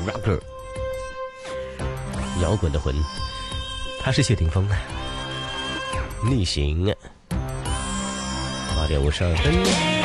rocker， 摇滚的魂，他是谢霆锋，逆行，8点52分。